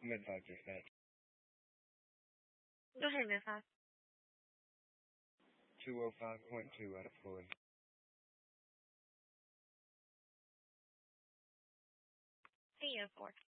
Mid-5 dispatch. Go ahead, Mid-5. 205.2 out of fluid. CO4.